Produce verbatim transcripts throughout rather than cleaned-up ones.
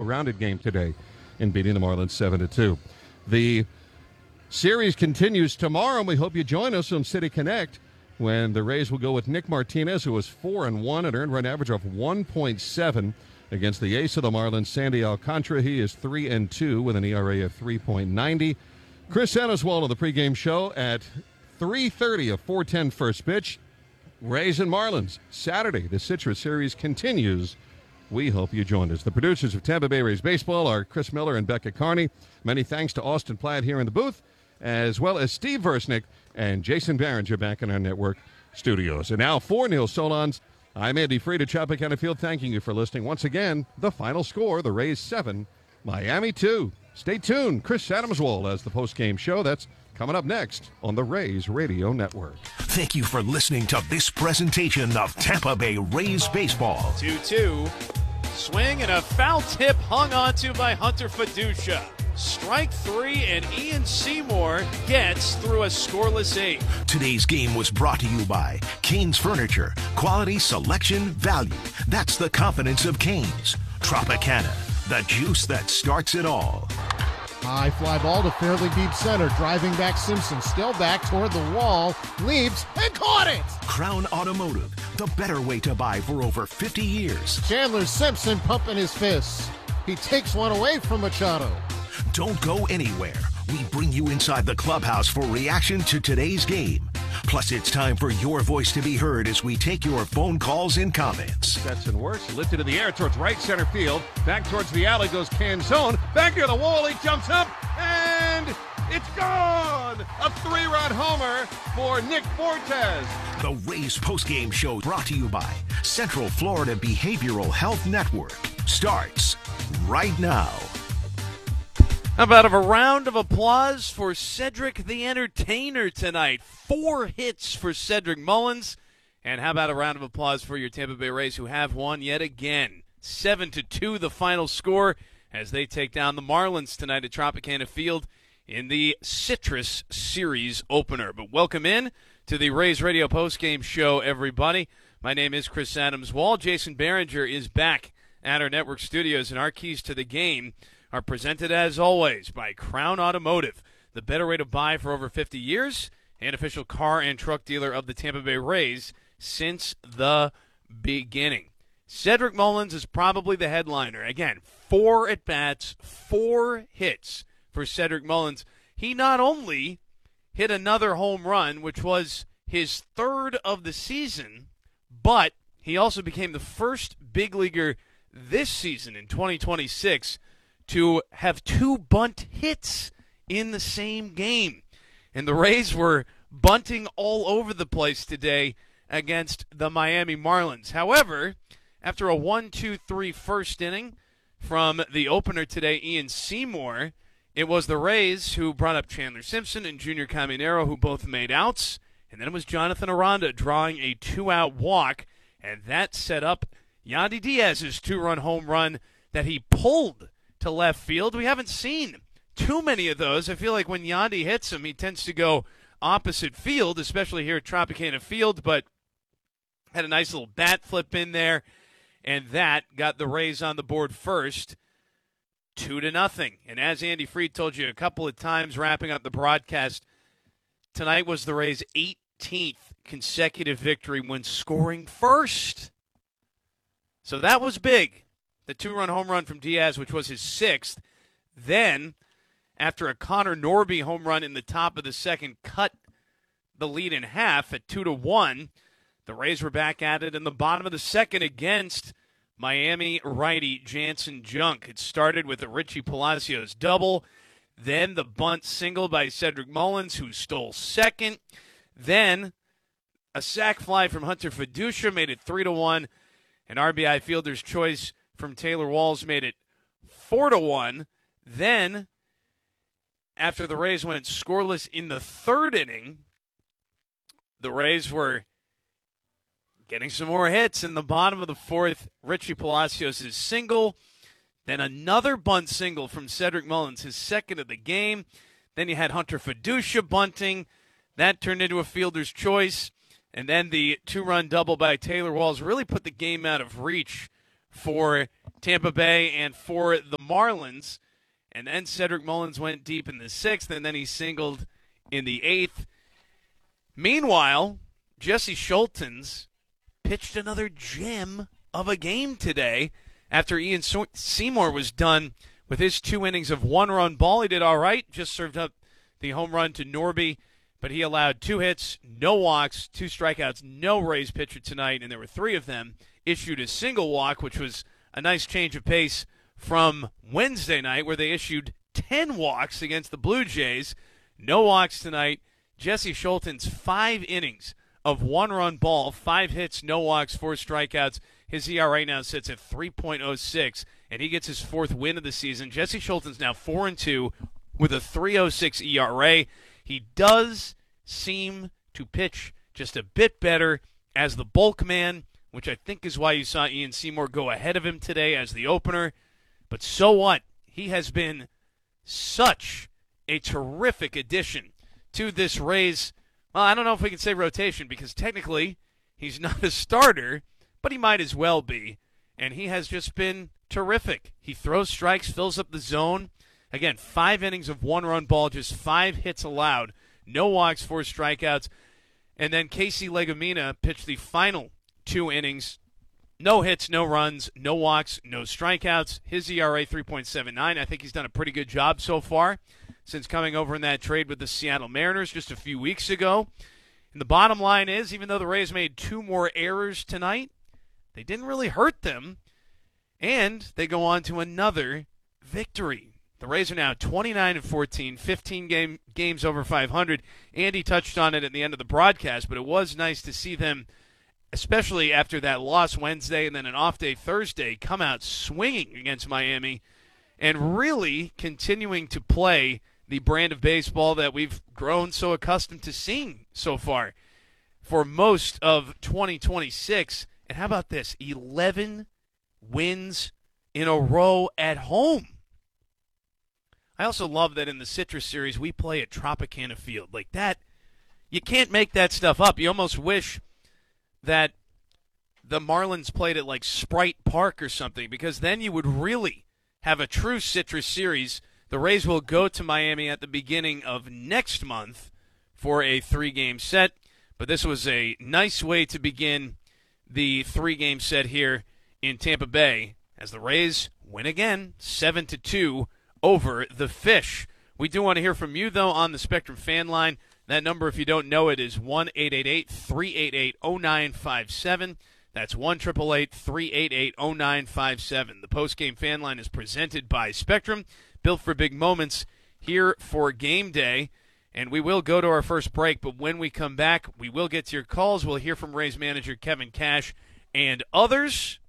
well-rounded game today in beating the Marlins seven to two. The series continues tomorrow, and we hope you join us on City Connect when the Rays will go with Nick Martinez, who is four and one, an earned run average of one point seven against the ace of the Marlins, Sandy Alcantara. He is three and two with an E R A of three point nine zero. Chris Sandoval on the pregame show at three thirty, a four ten first pitch. Rays and Marlins, Saturday. The Citrus Series continues. We hope you join us. The producers of Tampa Bay Rays Baseball are Chris Miller and Becca Carney. Many thanks to Austin Platt here in the booth, as well as Steve Versnick and Jason Barringer back in our network studios. And now for Neil Solondz, I'm Andy Freed at Tropicana Field, thanking you for listening. Once again, the final score, the Rays seven, Miami two. Stay tuned. Chris Adams-Wold as the post-game show. That's coming up next on the Rays Radio Network. Thank you for listening to this presentation of Tampa Bay Rays Baseball. two two. Swing and a foul tip hung onto by Hunter Fiducia. Strike three, and Ian Seymour gets through a scoreless eight. Today's game was brought to you by Canes Furniture. Quality, selection, value. That's the confidence of Canes. Tropicana, the juice that starts it all. High fly ball to fairly deep center. Driving back Simpson. Still back toward the wall. Leaps and caught it! Crown Automotive, the better way to buy for over fifty years. Chandler Simpson pumping his fists. He takes one away from Machado. Don't go anywhere. We bring you inside the clubhouse for reaction to today's game. Plus, it's time for your voice to be heard as we take your phone calls and comments. Stetson works, lifted in the air towards right center field. Back towards the alley goes Canzone. Back near the wall, he jumps up, and it's gone! A three-run homer for Nick Fortes. The Rays postgame show brought to you by Central Florida Behavioral Health Network starts right now. How about a round of applause for Cedric the Entertainer tonight? Four hits for Cedric Mullins. And how about a round of applause for your Tampa Bay Rays, who have won yet again? seven to two the final score as they take down the Marlins tonight at Tropicana Field in the Citrus Series opener. But welcome in to the Rays Radio postgame show, everybody. My name is Chris Adams-Wold. Jason Barringer is back at our network studios, and our keys to the game are presented, as always, by Crown Automotive, the better way to buy for over fifty years, and official car and truck dealer of the Tampa Bay Rays since the beginning. Cedric Mullins is probably the headliner. Again, four at-bats, four hits for Cedric Mullins. He not only hit another home run, which was his third of the season, but he also became the first big leaguer this season in twenty twenty-six to have two bunt hits in the same game. And the Rays were bunting all over the place today against the Miami Marlins. However, after a one two three first inning from the opener today, Ian Seymour, it was the Rays who brought up Chandler Simpson and Junior Caminero, who both made outs. And then it was Jonathan Aranda drawing a two-out walk, and that set up Yandy Diaz's two-run home run that he pulled to left field. We haven't seen too many of those. I feel like when Yandy hits him, he tends to go opposite field, especially here at Tropicana Field, but had a nice little bat flip in there, and that got the Rays on the board first, two to nothing. And as Andy Freed told you a couple of times wrapping up the broadcast, tonight was the Rays' eighteenth consecutive victory when scoring first. So that was big. The two-run home run from Diaz, which was his sixth. Then, after a Connor Norby home run in the top of the second, cut the lead in half at two to one. The Rays were back at it in the bottom of the second against Miami righty Jansen Junk. It started with a Richie Palacios double, then the bunt single by Cedric Mullins, who stole second. Then a sac fly from Hunter Fiducia made it three to one. An R B I fielder's choice from Taylor Walls made it four to one. Then, after the Rays went scoreless in the third inning, the Rays were getting some more hits in the bottom of the fourth. Richie Palacios' single, then another bunt single from Cedric Mullins, his second of the game. Then you had Hunter Fiducia bunting. That turned into a fielder's choice. And then the two-run double by Taylor Walls really put the game out of reach for Tampa Bay and for the Marlins. And then Cedric Mullins went deep in the sixth, and then he singled in the eighth. Meanwhile, Jesse Schultens pitched another gem of a game today after Ian Seymour was done with his two innings of one-run ball. He did all right, just served up the home run to Norby, but he allowed two hits, no walks, two strikeouts, no Rays pitcher tonight, and there were three of them. Issued a single walk, which was a nice change of pace from Wednesday night where they issued ten walks against the Blue Jays. No walks tonight. Jesse Schultens, five innings of one-run ball, five hits, no walks, four strikeouts. His E R A now sits at three point oh six, and he gets his fourth win of the season. Jesse Schultens now four and two with a three oh six E R A. He does seem to pitch just a bit better as the bulk man, which I think is why you saw Ian Seymour go ahead of him today as the opener. But so what? He has been such a terrific addition to this Rays. Well, I don't know if we can say rotation because technically he's not a starter, but he might as well be. And he has just been terrific. He throws strikes, fills up the zone. Again, five innings of one-run ball, just five hits allowed. No walks, four strikeouts. And then Casey Legumina pitched the final two innings. No hits, no runs, no walks, no strikeouts. His E R A three point seven nine. I think he's done a pretty good job so far since coming over in that trade with the Seattle Mariners just a few weeks ago. And the bottom line is, even though the Rays made two more errors tonight, they didn't really hurt them, and they go on to another victory. The Rays are now twenty-nine and fourteen, fifteen game, games over five hundred. Andy touched on it at the end of the broadcast, but it was nice to see them, especially after that loss Wednesday and then an off day Thursday, come out swinging against Miami and really continuing to play the brand of baseball that we've grown so accustomed to seeing so far for most of twenty twenty-six. And how about this? eleven wins in a row at home. I also love that in the Citrus Series we play at Tropicana Field. Like that, you can't make that stuff up. You almost wish that the Marlins played at like Sprite Park or something, because then you would really have a true Citrus Series. The Rays will go to Miami at the beginning of next month for a three-game set, but this was a nice way to begin the three-game set here in Tampa Bay as the Rays win again, seven to two over the Fish. We do want to hear from you, though, on the Spectrum fan line. That number, if you don't know it, is one eight eight eight, three eight eight, zero nine five seven. That's one eight eight eight, three eight eight, zero nine five seven. The post-game fan line is presented by Spectrum, built for big moments, here for game day. And we will go to our first break, but when we come back, we will get to your calls. We'll hear from Rays manager Kevin Cash and others.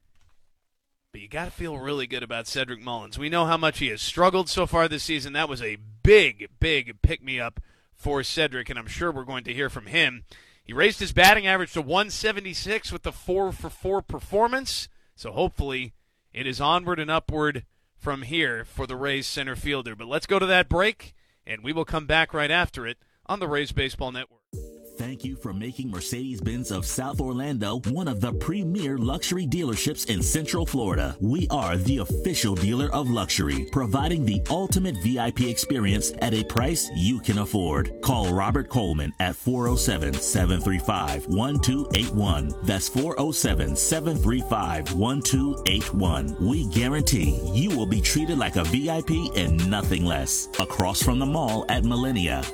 But you got to feel really good about Cedric Mullins. We know how much he has struggled so far this season. That was a big, big pick-me-up for Cedric, and I'm sure we're going to hear from him. He raised his batting average to one seventy-six with the four for four performance, so hopefully it is onward and upward from here for the Rays center fielder. But let's go to that break, and we will come back right after it on the Rays Baseball Network. Thank you for making Mercedes-Benz of South Orlando one of the premier luxury dealerships in Central Florida. We are the official dealer of luxury, providing the ultimate V I P experience at a price you can afford. Call Robert Coleman at four oh seven, seven three five, one two eight one. That's four oh seven, seven three five, one two eight one. We guarantee you will be treated like a V I P and nothing less. Across from the mall at Millennia.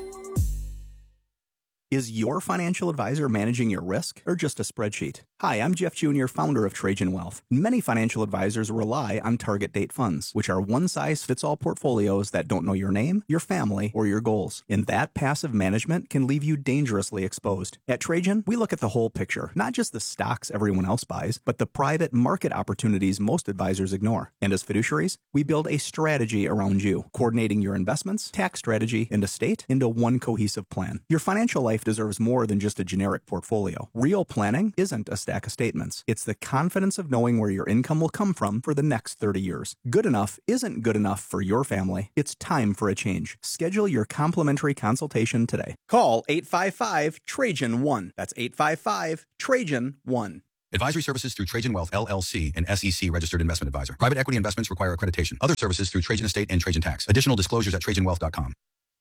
Is your financial advisor managing your risk or just a spreadsheet? Hi, I'm Jeff Junior, founder of Trajan Wealth. Many financial advisors rely on target date funds, which are one-size-fits-all portfolios that don't know your name, your family, or your goals. And that passive management can leave you dangerously exposed. At Trajan, we look at the whole picture, not just the stocks everyone else buys, but the private market opportunities most advisors ignore. And as fiduciaries, we build a strategy around you, coordinating your investments, tax strategy, and estate into one cohesive plan. Your financial life deserves more than just a generic portfolio. Real planning isn't a stack of statements. It's the confidence of knowing where your income will come from for the next thirty years. Good enough isn't good enough for your family. It's time for a change. Schedule your complimentary consultation today. Call eight five five, Trajan one. That's eight five five, Trajan one. Advisory services through Trajan Wealth, L L C, an S E C registered investment advisor. Private equity investments require accreditation. Other services through Trajan Estate and Trajan Tax. Additional disclosures at trajan wealth dot com.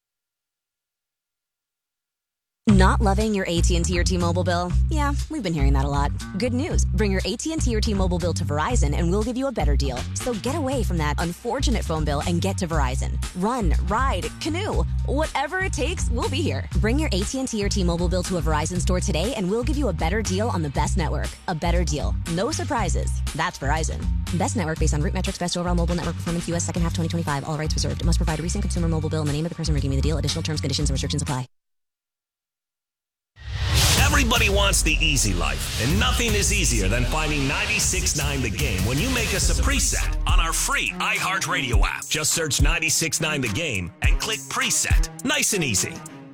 Not loving your A T and T or T-Mobile bill? Yeah, we've been hearing that a lot. Good news. Bring your A T and T or T-Mobile bill to Verizon and we'll give you a better deal. So get away from that unfortunate phone bill and get to Verizon. Run, ride, canoe. Whatever it takes, we'll be here. Bring your A T and T or T-Mobile bill to a Verizon store today and we'll give you a better deal on the best network. A better deal. No surprises. That's Verizon. Best network based on root metrics, best overall mobile network performance, U S second half twenty twenty-five. All rights reserved. It must provide a recent consumer mobile bill and the name of the person redeeming the deal. Additional terms, conditions, and restrictions apply. Everybody wants the easy life, and nothing is easier than finding ninety-six point nine The Game when you make us a preset on our free iHeartRadio app. Just search ninety-six point nine The Game and click preset. Nice and easy.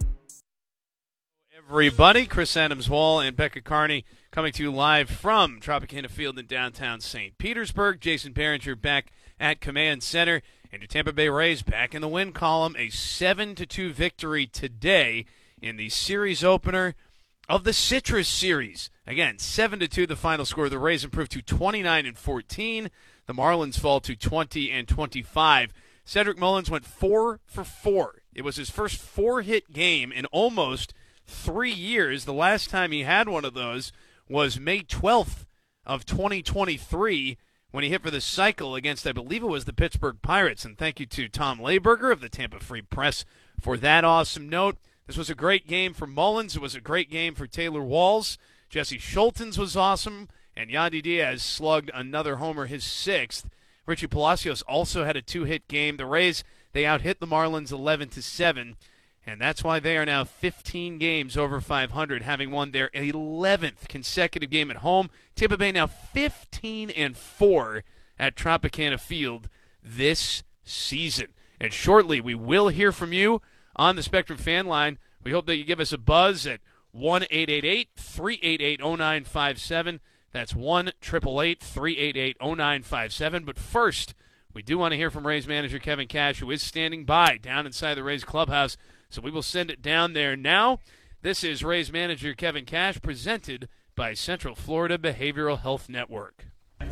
Everybody, Chris Adams-Wall and Becca Carney coming to you live from Tropicana Field in downtown Saint Petersburg. Jason Behringer back at Command Center, and your Tampa Bay Rays back in the win column. A seven to two victory today in the series opener of the Citrus Series. Again, seven to two the final score. The Rays improved to twenty-nine and fourteen. The Marlins fall to twenty and twenty-five. Cedric Mullins went four for four. It was his first four-hit game in almost three years. The last time he had one of those was May twelfth of twenty twenty-three when he hit for the cycle against, I believe it was the Pittsburgh Pirates. And thank you to Tom Layberger of the Tampa Free Press for that awesome note. This was a great game for Mullins. It was a great game for Taylor Walls. Jesse Schultens was awesome, and Yandy Diaz slugged another homer, his sixth. Richie Palacios also had a two-hit game. The Rays, they out-hit the Marlins eleven to seven, and that's why they are now fifteen games over five hundred, having won their eleventh consecutive game at home. Tampa Bay now fifteen and four at Tropicana Field this season. And shortly, we will hear from you on the Spectrum fan line. We hope that you give us a buzz at one eight eight eight, three eight eight, oh nine five seven. That's one eight eight eight, three eight eight, oh nine five seven. But first, we do want to hear from Rays manager Kevin Cash, who is standing by down inside the Rays clubhouse. So we will send it down there now. This is Rays manager Kevin Cash, presented by Central Florida Behavioral Health Network.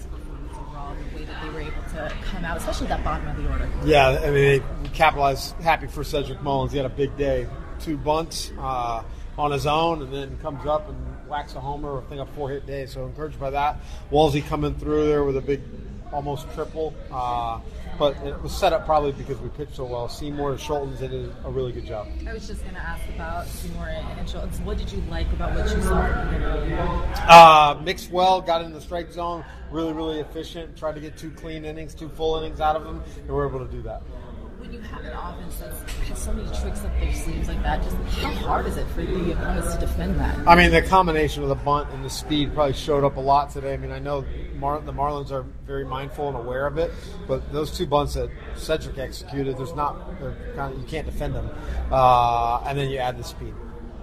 The way that they were able to come out, especially that bottom of the order. Yeah, I mean, they capitalized. Happy for Cedric Mullins. He had a big day. Two bunts uh, on his own, and then comes up and whacks a homer. I think a four-hit day, so encouraged by that. Walsey coming through there with a big, almost triple. Uh, but it was set up probably because we pitched so well. Seymour and Schultens did a really good job. I was just going to ask about Seymour and Schultens. What did you like about what you saw from him? Uh, mixed well, got in the strike zone, really, really efficient. Tried to get two clean innings, two full innings out of him, and we were able to do that. When you have an offense that has so many tricks up their sleeves like that, just how hard is it for the opponents to defend that? I mean, the combination of the bunt and the speed probably showed up a lot today. I mean, I know Mar- the Marlins are very mindful and aware of it, but those two bunts that Cedric executed, there's not, they're kind of, you can't defend them. Uh, and then you add the speed.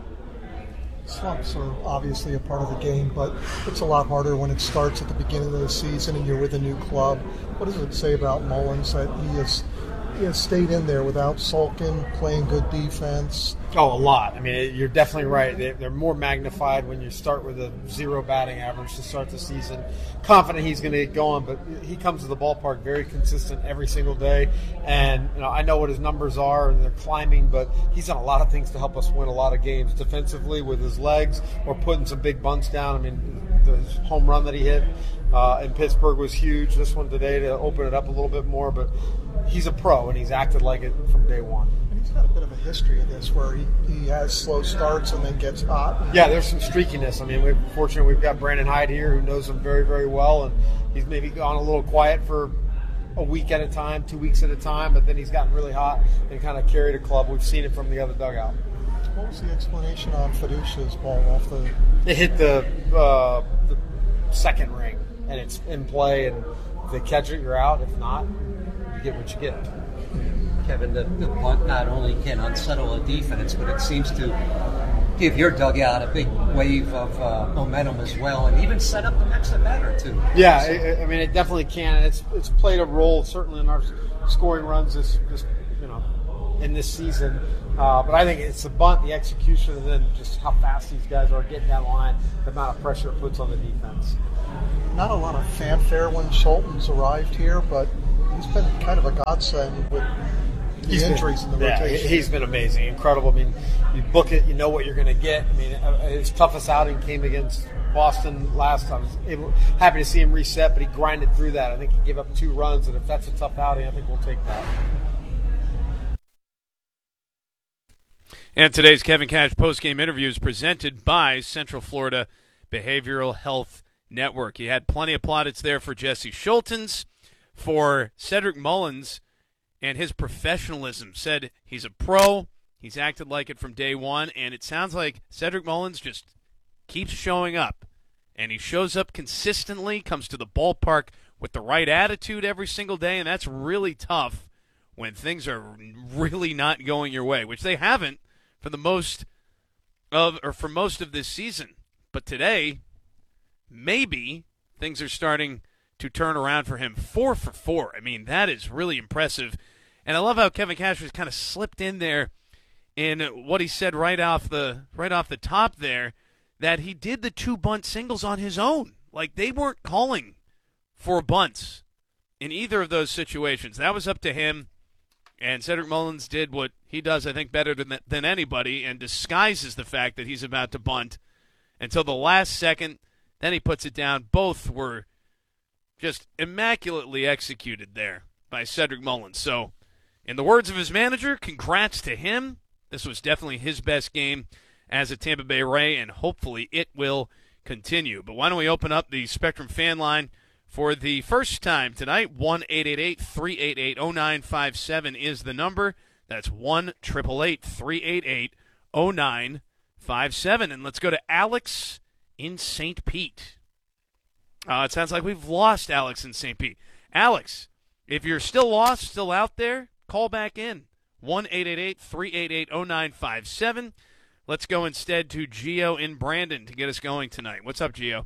Slumps are obviously a part of the game, but it's a lot harder when it starts at the beginning of the season and you're with a new club. What does it say about Mullins that he has, he has stayed in there without sulking, playing good defense? Oh, a lot. I mean, you're definitely right. They're more magnified when you start with a zero batting average to start the season. Confident he's going to get going, but he comes to the ballpark very consistent every single day. And you know, I know what his numbers are, and they're climbing, but he's done a lot of things to help us win a lot of games defensively with his legs or putting some big bunts down. I mean, the home run that he hit uh, in Pittsburgh was huge. This one today to open it up a little bit more, but he's a pro, and he's acted like it from day one. He's got a bit of a history of this where he, he has slow starts and then gets hot. Yeah, there's some streakiness. I mean, we're fortunate we've got Brandon Hyde here who knows him very, very well, and he's maybe gone a little quiet for a week at a time, two weeks at a time, but then he's gotten really hot and kind of carried a club. We've seen it from the other dugout. What was the explanation on Fiducia's ball off the... It hit the, uh, the second ring, and it's in play, and if they catch it, you're out. If not, you get what you get. Kevin, the, the bunt not only can unsettle a defense, but it seems to give your dugout a big wave of uh, momentum as well, and even set up the next at bat or two. Yeah, it, I mean, it definitely can. It's it's played a role certainly in our scoring runs this, this you know in this season. Uh, but I think it's the bunt, the execution, and then just how fast these guys are getting that line, the amount of pressure it puts on the defense. Not a lot of fanfare when Schultens arrived here, but he's been kind of a godsend with the He's injuries been, in the yeah, rotation. He's been amazing, incredible. I mean, you book it, you know what you're going to get. I mean, his toughest outing came against Boston last time. I was able, happy to see him reset, but he grinded through that. I think he gave up two runs, and if that's a tough outing, I think we'll take that. And today's Kevin Cash postgame interview is presented by Central Florida Behavioral Health Network. He had plenty of plaudits there for Jesse Schultens, for Cedric Mullins, and his professionalism. Said he's a pro, he's acted like it from day one, and it sounds like Cedric Mullins just keeps showing up. And he shows up consistently, comes to the ballpark with the right attitude every single day, and that's really tough when things are really not going your way, which they haven't for the most of or for most of this season. But today, maybe things are starting to turn around for him. Four for four. I mean, that is really impressive. And I love how Kevin Cash was kind of slipped in there in what he said right off the right off the top there, that he did the two bunt singles on his own. Like, they weren't calling for bunts in either of those situations. That was up to him. And Cedric Mullins did what he does, I think, better than than anybody, and disguises the fact that he's about to bunt until the last second. Then he puts it down. Both were just immaculately executed there by Cedric Mullins. So, in the words of his manager, congrats to him. This was definitely his best game as a Tampa Bay Ray, and hopefully it will continue. But why don't we open up the Spectrum fan line for the first time tonight? one eight eight eight, three eight eight, oh nine five seven is the number. That's one eight eight eight, three eight eight, oh nine five seven. And let's go to Alex in Saint Pete. Uh, it sounds like we've lost Alex in Saint Pete. Alex, if you're still lost, still out there, call back in. one eight eight eight, three eight eight, oh nine five seven. Let's go instead to Gio in Brandon to get us going tonight. What's up, Gio?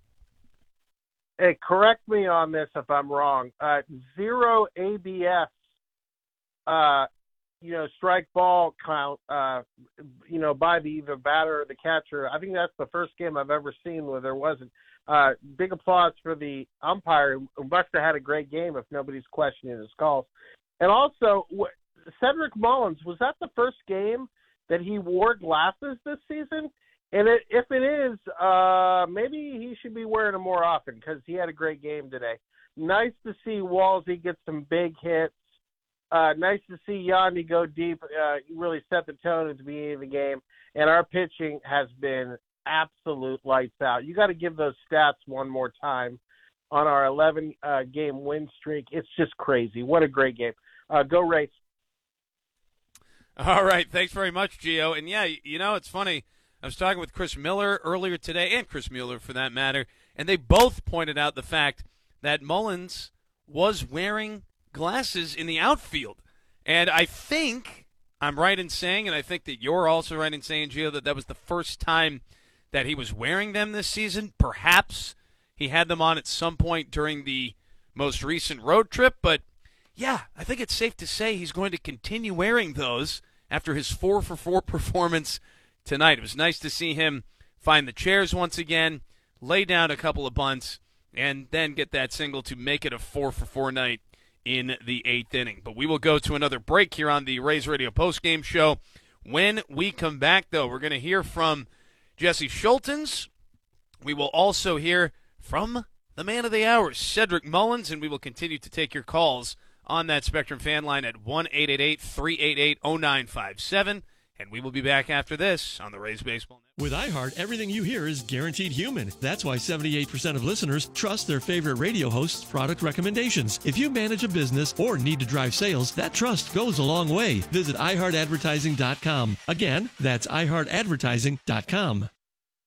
Hey, correct me on this if I'm wrong. Uh, zero A B S, uh, you know, strike ball count, uh, you know, by the either batter or the catcher. I think that's the first game I've ever seen where there wasn't. Uh, big applause for the umpire, who must have had a great game if nobody's questioning his calls. And also, Cedric Mullins, was that the first game that he wore glasses this season? And it, if it is, uh, maybe he should be wearing them more often because he had a great game today. Nice to see Walsey get some big hits. Uh, nice to see Yandy go deep, uh, really set the tone at the beginning of the game. And our pitching has been absolute lights out. You got to give those stats one more time on our eleven-game uh, win streak. It's just crazy. What a great game. Uh, go Rays. All right. Thanks very much, Gio. And, yeah, you know, it's funny. I was talking with Chris Miller earlier today, and Chris Mueller for that matter, and they both pointed out the fact that Mullins was wearing glasses in the outfield. And I think I'm right in saying, and I think that you're also right in saying, Gio, that that was the first time that he was wearing them this season. Perhaps he had them on at some point during the most recent road trip, but yeah, I think it's safe to say he's going to continue wearing those after his four for four performance tonight. It was nice to see him find the chairs once again, lay down a couple of bunts, and then get that single to make it a four for four night in the eighth inning. But we will go to another break here on the Rays Radio postgame show. When we come back, though, we're going to hear from Jesse Schultens. We will also hear from the man of the hour, Cedric Mullins, and we will continue to take your calls on that Spectrum fan line at one eight eight eight, three eight eight, oh nine five seven. And we will be back after this on the Rays Baseball Network. With iHeart, everything you hear is guaranteed human. That's why seventy-eight percent of listeners trust their favorite radio host's product recommendations. If you manage a business or need to drive sales, that trust goes a long way. Visit i heart advertising dot com. Again, that's i heart advertising dot com.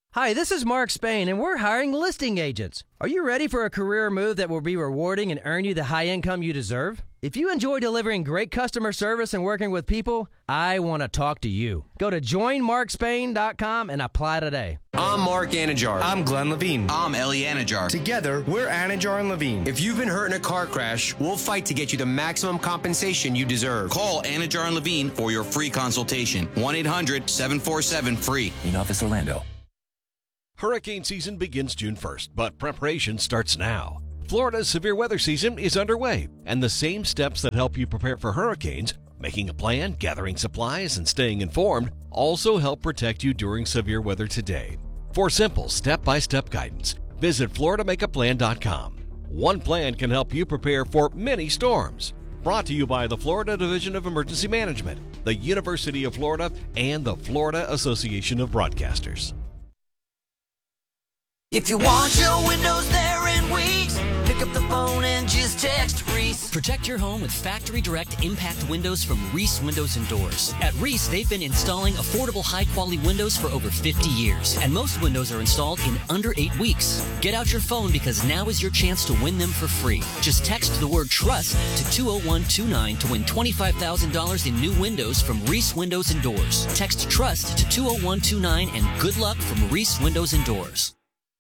Hi, this is Mark Spain, and we're hiring listing agents. Are you ready for a career move that will be rewarding and earn you the high income you deserve? If you enjoy delivering great customer service and working with people, I want to talk to you. Go to join mark spain dot com and apply today. I'm Mark Anajar. I'm Glenn Levine. I'm Ellie Anajar. Together, we're Anajar and Levine. If you've been hurt in a car crash, we'll fight to get you the maximum compensation you deserve. Call Anajar and Levine for your free consultation. one eight hundred seven four seven free. In Office Orlando. Hurricane season begins June first, but preparation starts now. Florida's severe weather season is underway, and the same steps that help you prepare for hurricanes, making a plan, gathering supplies, and staying informed, also help protect you during severe weather today. For simple step-by-step guidance, visit florida make a plan dot com. One plan can help you prepare for many storms. Brought to you by the Florida Division of Emergency Management, the University of Florida, and the Florida Association of Broadcasters. If you want your windows there in weeks, pick up the phone and just text Reese. Protect your home with Factory Direct Impact Windows from Reese Windows and Doors. At Reese, they've been installing affordable, high-quality windows for over fifty years, and most windows are installed in under eight weeks. Get out your phone because now is your chance to win them for free. Just text the word TRUST to two oh one two nine to win twenty-five thousand dollars in new windows from Reese Windows and Doors. Text TRUST to two oh one two nine and good luck from Reese Windows and Doors.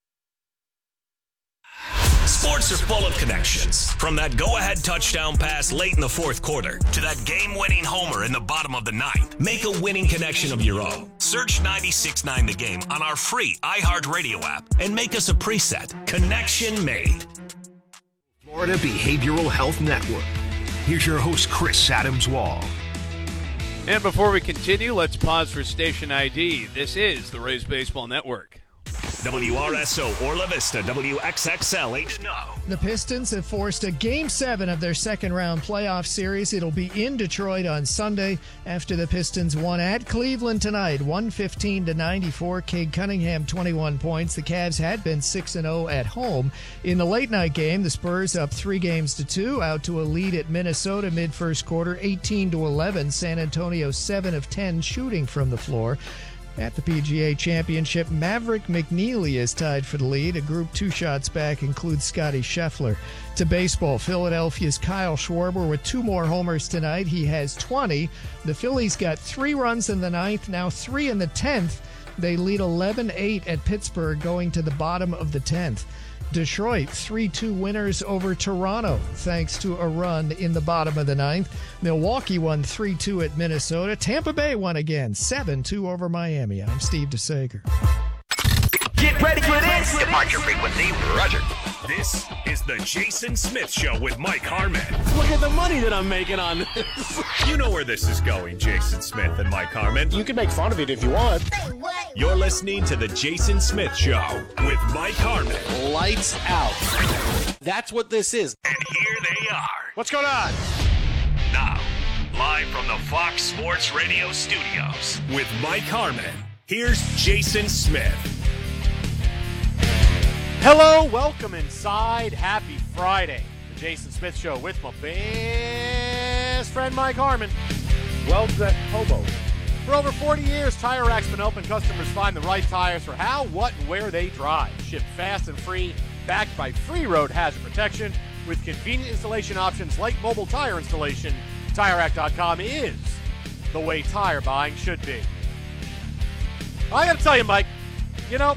Sports are full of connections. From that go-ahead touchdown pass late in the fourth quarter to that game-winning homer in the bottom of the ninth. Make a winning connection of your own. Search ninety-six point nine The Game on our free iHeartRadio app and make us a preset. Connection made. Florida Behavioral Health Network. Here's your host, Chris Adams-Wall. And before we continue, let's pause for station I D. This is the Rays Baseball Network. W R S O Orla Vista, W X X L eight to know. The Pistons have forced a Game seven of their second-round playoff series. It'll be in Detroit on Sunday after the Pistons won at Cleveland tonight, one fifteen to ninety-four. Cade Cunningham, twenty-one points. The Cavs had been six and oh at home. In the late-night game, the Spurs up three games to two, out to a lead at Minnesota mid-first quarter, eighteen to eleven. San Antonio, seven of ten shooting from the floor. At the P G A Championship, Maverick McNeely is tied for the lead. A group two shots back includes Scotty Scheffler. To baseball, Philadelphia's Kyle Schwarber with two more homers tonight. He has twenty. The Phillies got three runs in the ninth, now three in the tenth. They lead eleven eight at Pittsburgh going to the bottom of the tenth. Detroit, three two winners over Toronto, thanks to a run in the bottom of the ninth. Milwaukee won three two at Minnesota. Tampa Bay won again, seven two over Miami. I'm Steve DeSager. Get ready for this! Departure frequency, roger. This is the Jason Smith Show with Mike Harmon. Look at the money that I'm making on this. You know where this is going, Jason Smith and Mike Harmon. You can make fun of it if you want. You're listening to the Jason Smith Show with Mike Harmon. Lights out. That's what this is. And here they are. What's going on? Now, live from the Fox Sports Radio studios with Mike Harmon, here's Jason Smith. Hello, welcome inside. Happy Friday. The Jason Smith Show with my best friend Mike Harmon. Well set, hobo. For over forty years, Tire Rack's been helping customers find the right tires for how, what, and where they drive. Shipped fast and free, backed by free road hazard protection with convenient installation options like mobile tire installation. Tire Rack dot com is the way tire buying should be. I got to tell you, Mike, you know,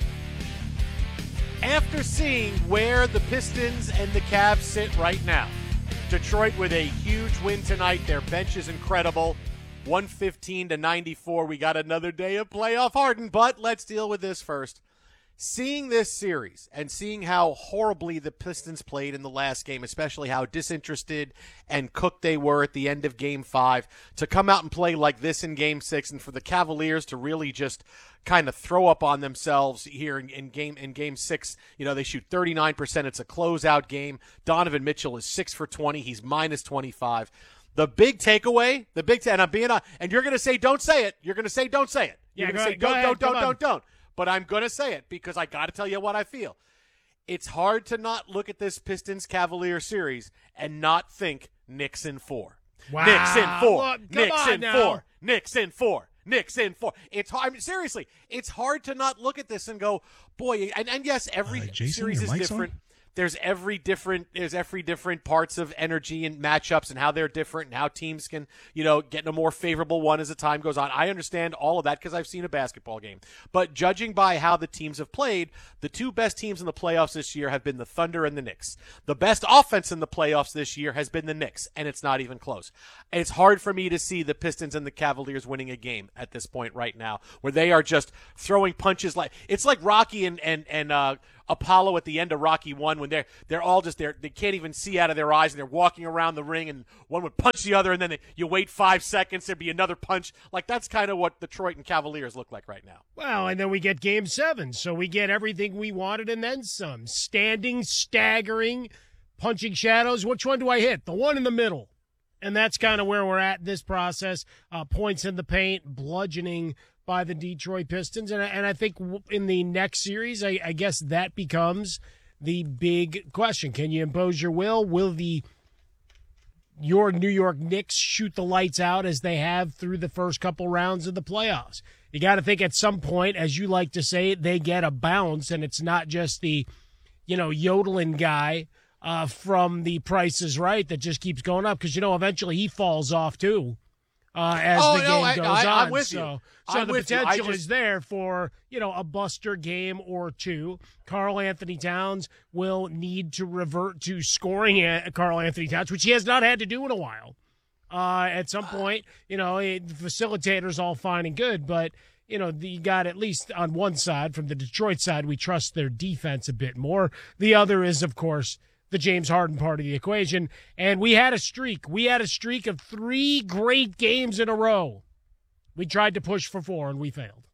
after seeing where the Pistons and the Cavs sit right now, Detroit with a huge win tonight. Their bench is incredible. one fifteen to ninety-four. We got another day of playoff hardened, but let's deal with this first. Seeing this series and seeing how horribly the Pistons played in the last game, especially how disinterested and cooked they were at the end of Game five, to come out and play like this in Game six, and for the Cavaliers to really just kind of throw up on themselves here in, in game in Game six. You know, they shoot thirty-nine percent. It's a closeout game. Donovan Mitchell is six for twenty. He's minus twenty-five. The big takeaway, the big, t- and I'm being, uh, and you're going to say, don't say it. You're going to say, don't say it. You're Yeah, going to go- say, go don't, ahead, don't, don't, come don't, don't. But I'm going to say it because I got to tell you what I feel. It's hard to not look at this Pistons-Cavalier series and not think Knicks in four. Wow. Knicks in four. Look, come Knicks on in now. four. Knicks in four. Knicks in four. It's hard. I mean, seriously, it's hard to not look at this and go, boy. And, and yes, every uh, Jason, series is different. On? There's every different there's every different parts of energy and matchups and how they're different and how teams can, you know, get in a more favorable one as the time goes on. I understand all of that because I've seen a basketball game. But judging by how the teams have played, the two best teams in the playoffs this year have been the Thunder and the Knicks. The best offense in the playoffs this year has been the Knicks, and it's not even close. It's hard for me to see the Pistons and the Cavaliers winning a game at this point right now, where they are just throwing punches like it's like Rocky and and and uh Apollo at the end of Rocky One when they're they're all just there, they can't even see out of their eyes and they're walking around the ring and one would punch the other and then they, you wait five seconds, there'd be another punch. Like that's kind of what Detroit and Cavaliers look like right now. Well, and then we get Game Seven, so we get everything we wanted and then some. Standing, staggering, punching shadows. Which one do I hit? The one in the middle. And that's kind of where we're at in this process. Uh, points in the paint, bludgeoning by the Detroit Pistons. And, and I think in the next series, I, I guess that becomes the big question. Can you impose your will? Will the your New York Knicks shoot the lights out as they have through the first couple rounds of the playoffs? You got to think at some point, as you like to say, they get a bounce, and it's not just the, you know, yodeling guy uh, from The Price is Right that just keeps going up because, you know, eventually he falls off too. Uh, as oh, the no, game I, goes I, on. I'm with so, you. so I'm the with potential you. Just... is there for, you know, a buster game or two. Karl Anthony Towns will need to revert to scoring at Karl Anthony Towns, which he has not had to do in a while. Uh, at some point, you know, it, the facilitator's all fine and good, but, you know, you got at least on one side, from the Detroit side, we trust their defense a bit more. The other is, of course, the James Harden part of the equation. And we had a streak. We had a streak of three great games in a row. We tried to push for four, and we failed.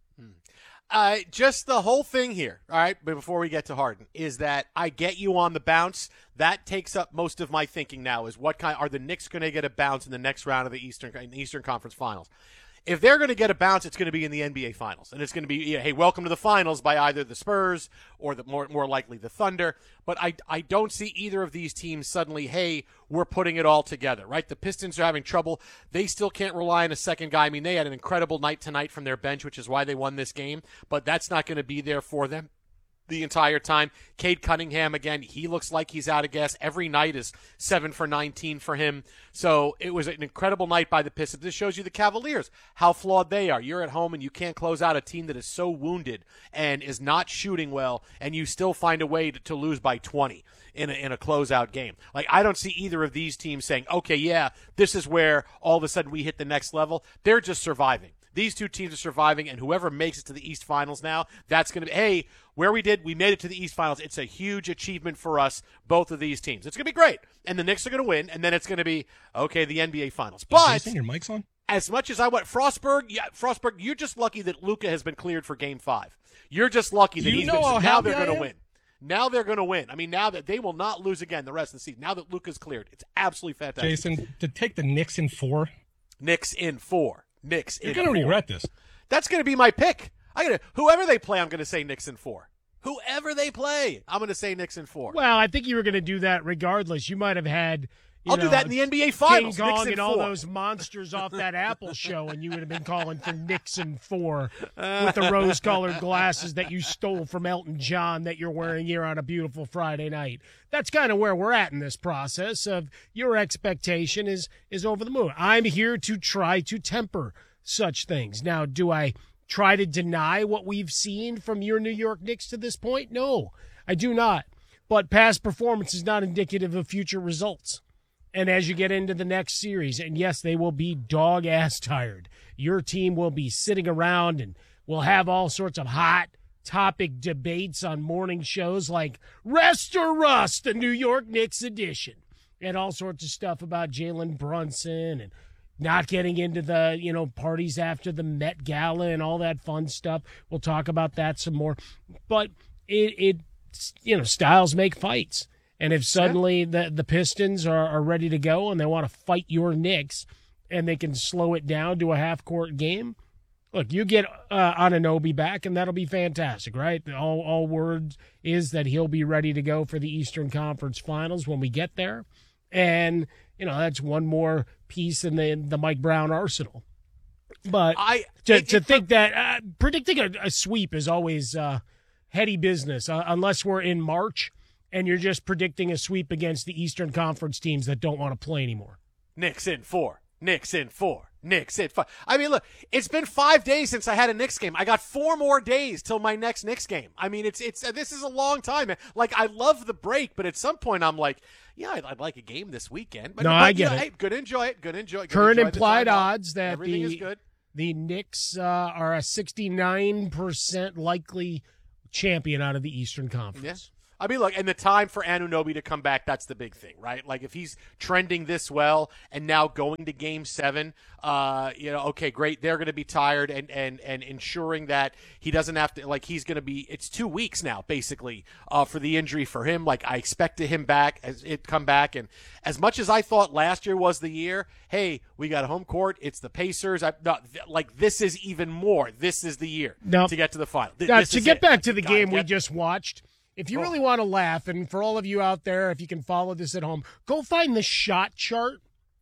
Uh, just the whole thing here, all right, but before we get to Harden, is that I get you on the bounce. That takes up most of my thinking now is what kind – are the Knicks going to get a bounce in the next round of the Eastern, in the Eastern Conference Finals? If they're going to get a bounce, it's going to be in the N B A Finals. And it's going to be, you know, hey, welcome to the Finals by either the Spurs or the more more likely the Thunder. But I, I don't see either of these teams suddenly, hey, we're putting it all together, right? The Pistons are having trouble. They still can't rely on a second guy. I mean, they had an incredible night tonight from their bench, which is why they won this game. But that's not going to be there for them the entire time. Cade Cunningham, again, he looks like he's out of gas. Every night is seven for nineteen for him. So it was an incredible night by the Pistons. This shows you the Cavaliers, how flawed they are. You're at home and you can't close out a team that is so wounded and is not shooting well, and you still find a way to, to lose by twenty in a, in a closeout game. Like, I don't see either of these teams saying, okay, yeah, this is where all of a sudden we hit the next level. They're just surviving. These two teams are surviving, and whoever makes it to the East Finals now, that's going to be, hey, where we did, we made it to the East Finals. It's a huge achievement for us, both of these teams. It's going to be great. And the Knicks are going to win, and then it's going to be, okay, the N B A Finals. But Jason, your mic's on? As much as I want, Frostberg, yeah, Frostberg, you're just lucky that Luka has been cleared for Game Five. You're just lucky that you he's know been, how now they're happy I going to am? win. Now they're going to win. I mean, now that they will not lose again the rest of the season. Now that Luka's cleared, it's absolutely fantastic. Jason, to take the Knicks in four. Knicks in four. Knicks You're in gonna four. regret this. That's going to be my pick. I gotta, whoever they play, I'm going to say Knicks in four. Whoever they play, I'm going to say Knicks in four. Well, I think you were going to do that regardless. You might have had You I'll know, do that in the N B A Finals. King Kong Knicks in and all four. those monsters off that Apple show, and you would have been calling for Nixon four with the rose-colored glasses that you stole from Elton John that you're wearing here on a beautiful Friday night. That's kind of where we're at in this process of your expectation is is over the moon. I'm here to try to temper such things. Now, do I try to deny what we've seen from your New York Knicks to this point? No, I do not. But past performance is not indicative of future results. And as you get into the next series, and yes, they will be dog-ass tired. Your team will be sitting around and will have all sorts of hot topic debates on morning shows like Rest or Rust, the New York Knicks edition, and all sorts of stuff about Jalen Brunson and not getting into the, you know, parties after the Met Gala and all that fun stuff. We'll talk about that some more. But it, it you know, styles make fights. And if suddenly the, the Pistons are, are ready to go and they want to fight your Knicks and they can slow it down to a half-court game, look, you get uh, Anunoby back, and that'll be fantastic, right? All, all word is that he'll be ready to go for the Eastern Conference Finals when we get there. And, you know, that's one more piece in the, the Mike Brown arsenal. But I to, it, to it, think that uh, predicting a, a sweep is always uh, heady business, uh, unless we're in March and you're just predicting a sweep against the Eastern Conference teams that don't want to play anymore. Knicks in four. Knicks in four. Knicks in five. I mean, look, it's been five days since I had a Knicks game. I got four more days till my next Knicks game. I mean, it's it's this is a long time, man. Like, I love the break, but at some point I'm like, yeah, I'd, I'd like a game this weekend. But, no, but, I get you know, it. Hey, good enjoy it. Good enjoy. Good Current enjoy implied the odds that Everything the is good. the Knicks uh, are a sixty-nine percent likely champion out of the Eastern Conference. Yeah. I mean, look, and the time for Anunoby to come back, that's the big thing, right? Like, if he's trending this well and now going to game seven, uh, you know, okay, great. They're going to be tired and, and, and ensuring that he doesn't have to, like, he's going to be, it's two weeks now, basically, uh, for the injury for him. Like, I expected him back, as it come back. And as much as I thought last year was the year, hey, we got home court, it's the Pacers. I, no, like, this is even more. This is the year no. to get to the final. Th- now, this to is get it. back to the Gotta game we get- just watched, if you Oh. really want to laugh, and for all of you out there, if you can follow this at home, go find the shot chart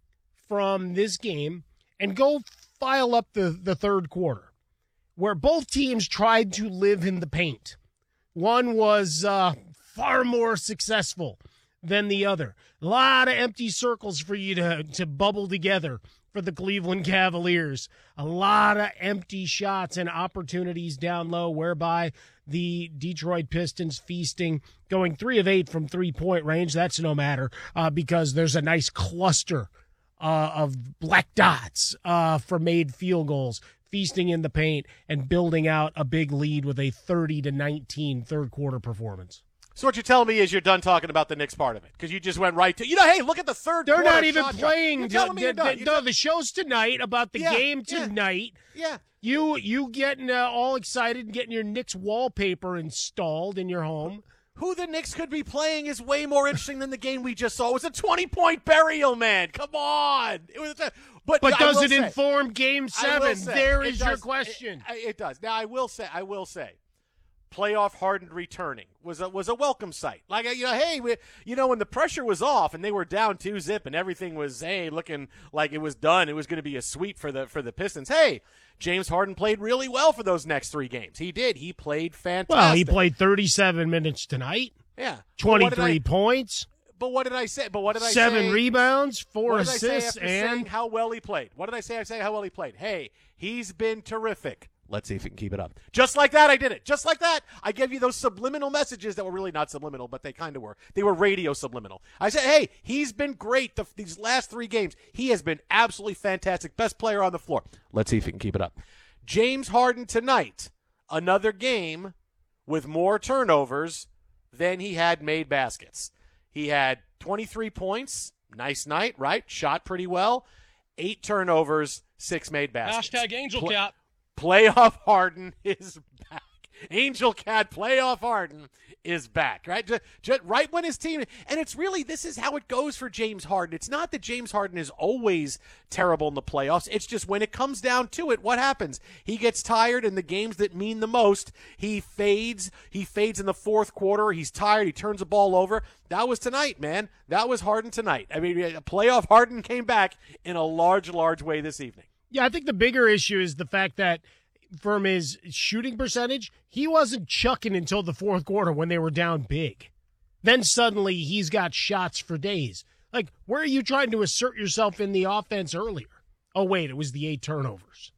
from this game and go file up the, the third quarter, where both teams tried to live in the paint. One was uh, far more successful than the other. A lot of empty circles for you to, to bubble together for the Cleveland Cavaliers. A lot of empty shots and opportunities down low, whereby the Detroit Pistons feasting, going three of eight from three-point range. That's no matter uh, because there's a nice cluster uh, of black dots uh, for made field goals, feasting in the paint and building out a big lead with a thirty to nineteen third-quarter performance. So what you're telling me is you're done talking about the Knicks part of it because you just went right to, you know, hey, look at the third They're quarter not even shot chart. playing. You're telling me you're the, done. the, You're no, done. the show's tonight about the Yeah, game yeah. tonight. Yeah. You you getting uh, all excited and getting your Knicks wallpaper installed in your home. Who the Knicks could be playing is way more interesting than the game we just saw. It was a twenty-point burial, man. Come on. It was a, but But I does will it say- inform Game I will Seven? say, There it is your does- question. It, it does. Now I will say, I will say, playoff hardened returning was a was a welcome sight. Like, you know, hey, we, you know, when the pressure was off and they were down two zip and everything was hey looking like it was done, it was going to be a sweep for the for the Pistons. Hey, James Harden played really well for those next three games. He did. He played fantastic. Well, he played thirty-seven minutes tonight. Yeah, twenty-three points. But what did I say? But what did I say? Seven rebounds, four what did I say assists, after saying and how well he played? What did I say? I say how well he played. Hey, he's been terrific. Let's see if he can keep it up. Just like that, I did it. Just like that, I gave you those subliminal messages that were really not subliminal, but they kind of were. They were radio subliminal. I said, hey, he's been great the, these last three games. He has been absolutely fantastic. Best player on the floor. Let's see if he can keep it up. James Harden tonight, another game with more turnovers than he had made baskets. He had twenty-three points. Nice night, right? Shot pretty well. Eight turnovers, six made baskets. Hashtag Angel Pla- Cat. Playoff Harden is back. Angel Cat Playoff Harden is back, right? Just, just right when his team, and it's really, this is how it goes for James Harden. It's not that James Harden is always terrible in the playoffs. It's just when it comes down to it, what happens? He gets tired in the games that mean the most. He fades. He fades in the fourth quarter. He's tired. He turns the ball over. That was tonight, man. That was Harden tonight. I mean, playoff Harden came back in a large, large way this evening. Yeah, I think the bigger issue is the fact that from his shooting percentage, he wasn't chucking until the fourth quarter when they were down big. Then suddenly he's got shots for days. Like, where are you trying to assert yourself in the offense earlier? Oh, wait, it was the eight turnovers.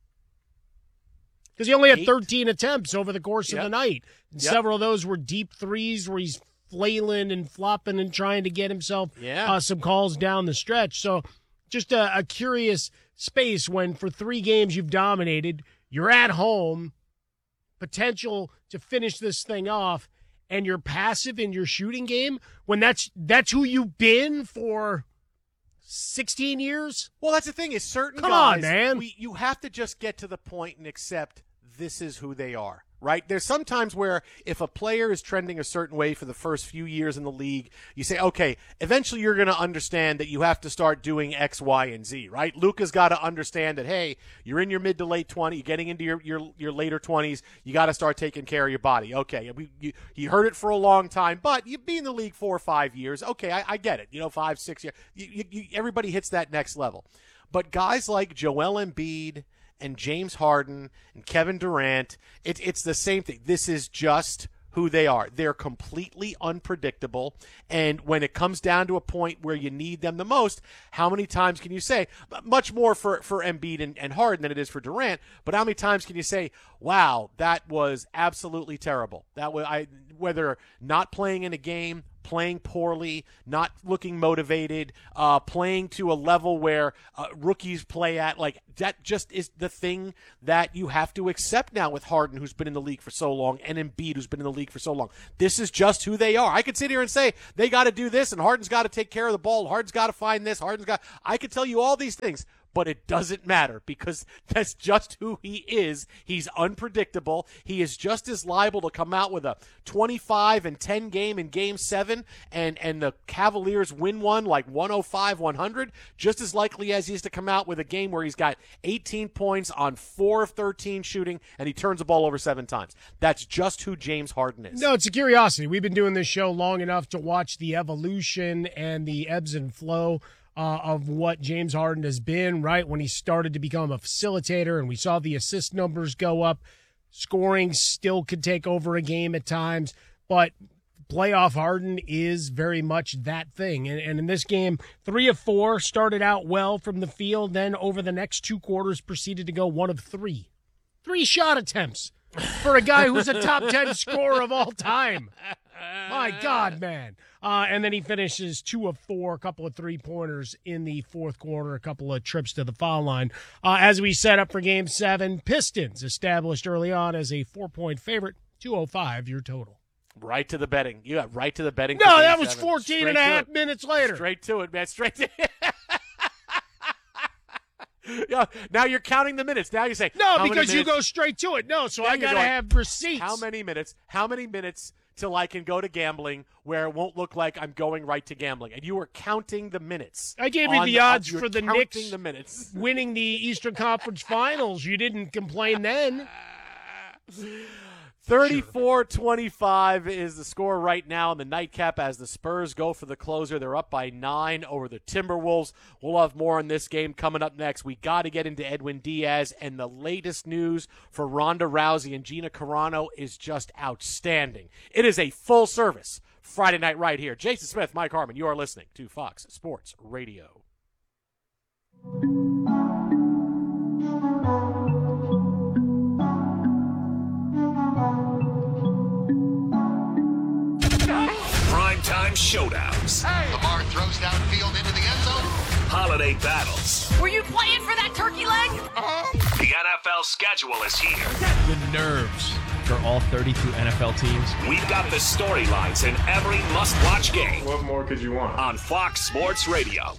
Because he only had Eight? thirteen attempts over the course Yep. of the night. And Yep. several of those were deep threes where he's flailing and flopping and trying to get himself Yeah. uh, some calls down the stretch. So just a, a curious space when for three games you've dominated, you're at home, potential to finish this thing off, and you're passive in your shooting game when that's that's who you've been for sixteen years? Well, that's the thing is certain Come guys, on, man. We, you have to just get to the point and accept this is who they are, right? There's sometimes where if a player is trending a certain way for the first few years in the league, you say, okay, eventually you're going to understand that you have to start doing X, Y, and Z, right? Luka's got to understand that, hey, you're in your mid to late twenties, you're getting into your, your, your later twenties, you got to start taking care of your body. Okay, we, you, you heard it for a long time, but you've been in the league four or five years. Okay, I, I get it. You know, five, six years. You, you, you, everybody hits that next level. But guys like Joel Embiid and James Harden and Kevin Durant, it, it's the same thing. This is just who they are. They're completely unpredictable, and when it comes down to a point where you need them the most, how many times can you say, much more for, for Embiid and, and Harden than it is for Durant, but how many times can you say, wow, that was absolutely terrible. That was, I, whether not playing in a game, playing poorly, not looking motivated, uh, playing to a level where uh, rookies play at, like that just is the thing that you have to accept now with Harden, who's been in the league for so long, and Embiid, who's been in the league for so long. This is just who they are. I could sit here and say they got to do this, and Harden's got to take care of the ball. Harden's got to find this. Harden's got. I could tell you all these things. But it doesn't matter because that's just who he is. He's unpredictable. He is just as liable to come out with a twenty-five and ten game in game seven and, and the Cavaliers win one like one oh five one hundred, just as likely as he is to come out with a game where he's got eighteen points on four of thirteen shooting and he turns the ball over seven times. That's just who James Harden is. No, it's a curiosity. We've been doing this show long enough to watch the evolution and the ebbs and flow Uh, of what James Harden has been, right, when he started to become a facilitator, and we saw the assist numbers go up. Scoring still could take over a game at times, but playoff Harden is very much that thing. And, and in this game, three of four, started out well from the field, then over the next two quarters proceeded to go one of three. Three shot attempts for a guy who's a top ten scorer of all time. My God, man. Uh, and then he finishes two of four, a couple of three-pointers in the fourth quarter, a couple of trips to the foul line. Uh, as we set up for Game seven, Pistons established early on as a four-point favorite, two oh five your total. Right to the betting. You got right to the betting. No, that was fourteen Straight and a half minutes later. Straight to it, man. Straight to it. Yeah, now you're counting the minutes. Now you say no because you go straight to it. No, so now I got to have receipts. How many minutes? How many minutes till I can go to gambling where it won't look like I'm going right to gambling? And you were counting the minutes. I gave you the, the odds uh, for the Knicks the minutes. winning the Eastern Conference Finals. You didn't complain then. thirty-four twenty-five is the score right now in the nightcap as the Spurs go for the closer. They're up by nine over the Timberwolves. We'll have more on this game coming up next. We got to get into Edwin Diaz, and the latest news for Ronda Rousey and Gina Carano is just outstanding. It is a full service Friday night right here. Jason Smith, Mike Harmon, you are listening to Fox Sports Radio. Primetime showdowns. Hey. Lamar throws downfield into the end zone. Holiday battles. Were you playing for that turkey leg? Uh-huh. The N F L schedule is here. The nerves for all thirty-two N F L teams. We've got the storylines in every must-watch game. What more could you want? On Fox Sports Radio.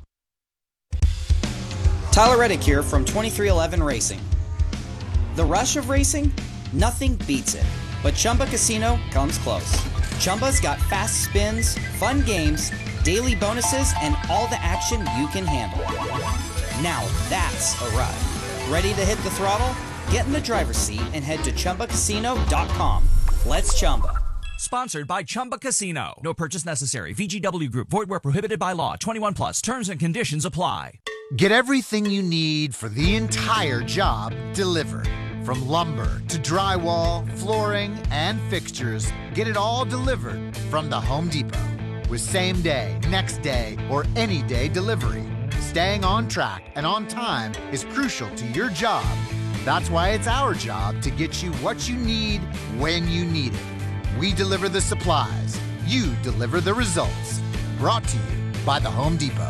Tyler Reddick here from twenty-three eleven Racing. The rush of racing? Nothing beats it. But Chumba Casino comes close. Chumba's got fast spins, fun games, daily bonuses, and all the action you can handle. Now that's a ride. Ready to hit the throttle? Get in the driver's seat and head to Chumba Casino dot com. Let's Chumba. Sponsored by Chumba Casino. No purchase necessary. V G W Group. Void where prohibited by law. twenty-one plus. Terms and conditions apply. Get everything you need for the entire job delivered. From lumber to drywall, flooring, and fixtures, get it all delivered from the Home Depot. With same day, next day, or any day delivery. Staying on track and on time is crucial to your job. That's why it's our job to get you what you need when you need it. We deliver the supplies. You deliver the results. Brought to you by the Home Depot.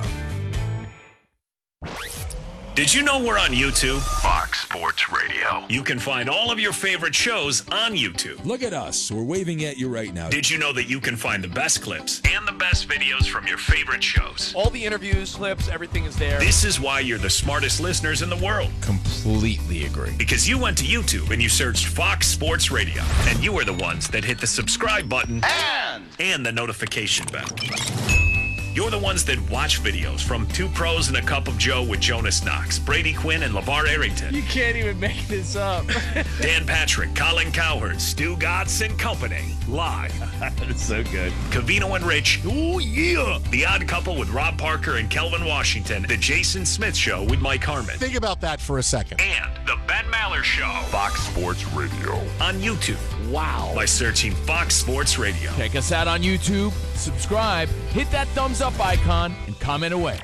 Did you know we're on YouTube? Fox Sports Radio. You can find all of your favorite shows on YouTube. Look at us. We're waving at you right now. Did you know that you can find the best clips and the best videos from your favorite shows? All the interviews, clips, everything is there. This is why you're the smartest listeners in the world. Completely agree. Because you went to YouTube and you searched Fox Sports Radio, and you were the ones that hit the subscribe button and, and the notification bell. You're the ones that watch videos from Two Pros and a Cup of Joe with Jonas Knox, Brady Quinn, and LeVar Arrington. You can't even make this up. Dan Patrick, Colin Cowherd, Stu Gatz, and company. Live. That's so good. Covino and Rich. Oh, yeah. The Odd Couple with Rob Parker and Kelvin Washington. The Jason Smith Show with Mike Harmon. Think about that for a second. And The Ben Maller Show. Fox Sports Radio. On YouTube. Wow. By searching Fox Sports Radio. Check us out on YouTube. Subscribe. Hit that thumbs up icon and comment away.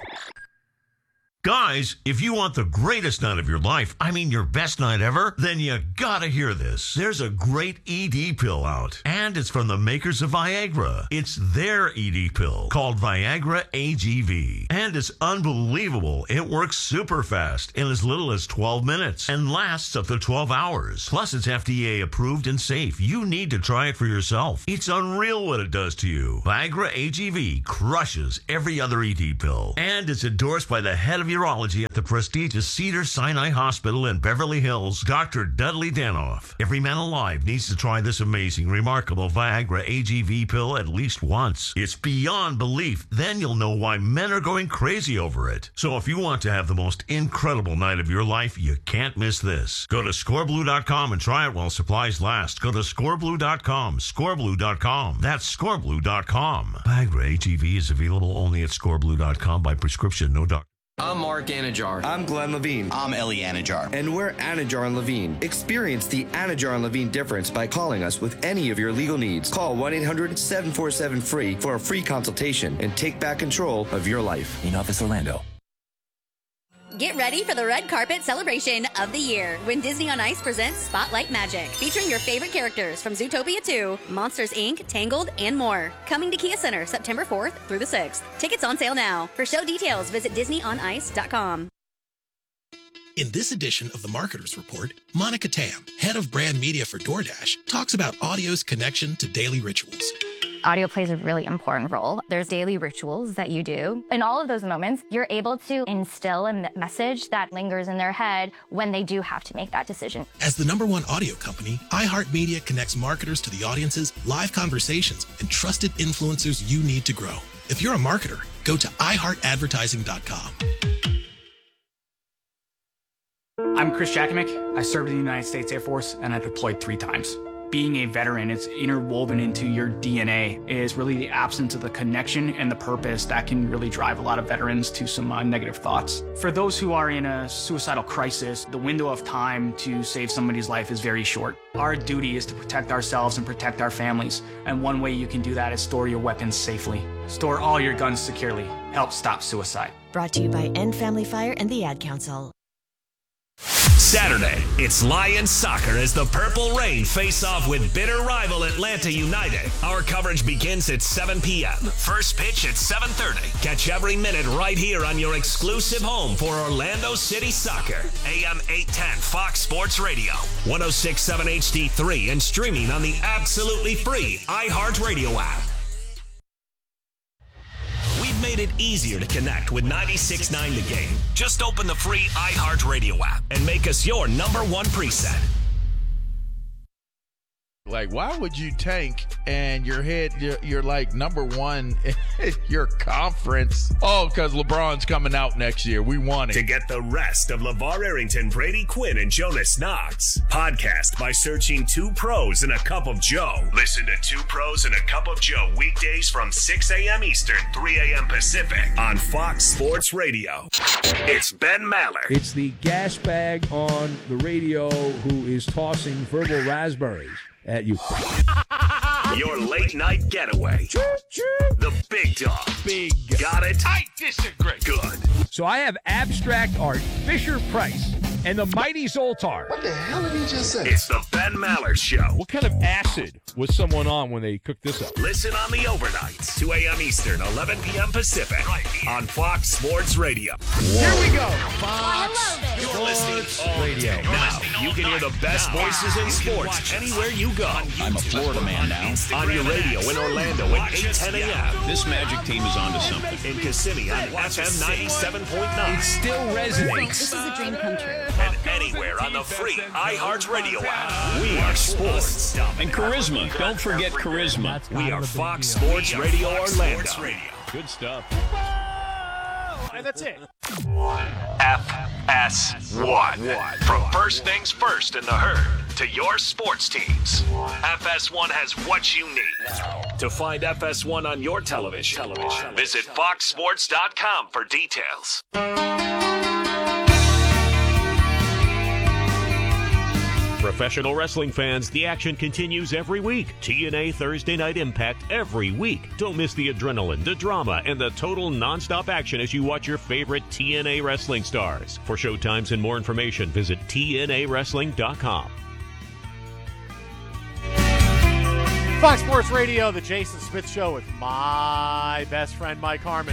Guys, if you want the greatest night of your life, I mean your best night ever, then you gotta hear this. There's a great E D pill out, and it's from the makers of Viagra. It's their E D pill called Viagra A G V, and it's unbelievable. It works super fast in as little as twelve minutes and lasts up to twelve hours. Plus, it's F D A approved and safe. You need to try it for yourself. It's unreal what it does to you. Viagra A G V crushes every other E D pill, and it's endorsed by the head of urology at the prestigious Cedars-Sinai Hospital in Beverly Hills, Doctor Dudley Danoff. Every man alive needs to try this amazing, remarkable Viagra A G V pill at least once. It's beyond belief. Then you'll know why men are going crazy over it. So if you want to have the most incredible night of your life, you can't miss this. Go to score blue dot com and try it while supplies last. Go to score blue dot com, score blue dot com. That's score blue dot com. Viagra A G V is available only at score blue dot com by prescription, no doctor. I'm Mark Anajar. I'm Glenn Levine. I'm Ellie Anajar. And we're Anajar and Levine. Experience the Anajar and Levine difference by calling us with any of your legal needs. Call one eight hundred seven four seven free for a free consultation and take back control of your life. In Office Orlando. Get ready for the red carpet celebration of the year when Disney on Ice presents Spotlight Magic, featuring your favorite characters from Zootopia two, Monsters, Incorporated, Tangled, and more. Coming to Kia Center September fourth through the sixth. Tickets on sale now. For show details, visit disney on ice dot com. In this edition of the Marketers Report, Monica Tam, head of brand media for DoorDash, talks about audio's connection to daily rituals. Audio plays a really important role. There's daily rituals that you do. In all of those moments, you're able to instill a message that lingers in their head when they do have to make that decision. As the number one audio company, iHeartMedia connects marketers to the audiences, live conversations, and trusted influencers you need to grow. If you're a marketer, go to i heart advertising dot com. I'm Chris Jakovic. I served in the United States Air Force, and I deployed three times. Being a veteran, it's interwoven into your D N A, is really the absence of the connection and the purpose that can really drive a lot of veterans to some uh, negative thoughts. For those who are in a suicidal crisis, the window of time to save somebody's life is very short. Our duty is to protect ourselves and protect our families, and one way you can do that is store your weapons safely. Store all your guns securely. Help stop suicide. Brought to you by End Family Fire and the Ad Council. Saturday, it's Lions soccer as the Purple Rain face off with bitter rival Atlanta United. Our coverage begins at seven p.m. First pitch at seven thirty. Catch every minute right here on your exclusive home for Orlando City Soccer. A M eight ten Fox Sports Radio, one oh six point seven H D three, and streaming on the absolutely free iHeartRadio app. We've made it easier to connect with ninety-six point nine The Game. Just open the free iHeartRadio app and make us your number one preset. Like, why would you tank and your head, you're, you're like number one in your conference? Oh, because LeBron's coming out next year. We want it. To get the rest of LeVar Arrington, Brady Quinn, and Jonas Knox. Podcast by searching Two Pros and a Cup of Joe. Listen to Two Pros and a Cup of Joe weekdays from six a.m. Eastern, three a.m. Pacific on Fox Sports Radio. It's Ben Maller. It's the gas bag on the radio who is tossing verbal raspberries at you. Your late night getaway. The big dog. Big. Got it? I disagree. Good. So I have abstract art, Fisher Price, and the mighty Zoltar. What the hell did he just say? It's the Ben Maller Show. What kind of acid was someone on when they cooked this up? Listen on the overnights, two a.m. Eastern, eleven p.m. Pacific, right on Fox Sports Radio. Here we go. Fox You're listening all Radio. Day. Now, you can hear the best voices in sports anywhere you go. I'm a Florida man now. On your radio in Orlando at eight ten a.m. This Magic team is onto something. In Kissimmee on F M ninety-seven point nine. It still resonates. This is a dream come true. And anywhere on the free iHeartRadio app. We are sports. And charisma. Don't forget charisma. We are Fox Sports Radio Orlando. Good stuff. And that's it. F S one. From first things first in the herd to your sports teams, F S one has what you need. To find F S one on your television, visit fox sports dot com for details. Professional wrestling fans, the action continues every week. T N A Thursday Night Impact every week. Don't miss the adrenaline, the drama, and the total nonstop action as you watch your favorite T N A wrestling stars. For showtimes and more information, visit T N A wrestling dot com. Fox Sports Radio, the Jason Smith Show with my best friend Mike Harmon.